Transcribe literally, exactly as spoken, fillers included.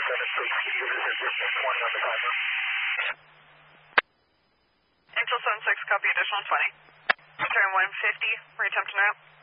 Angel seven six, copy additional twenty. Turn one fifty, reattempt to now.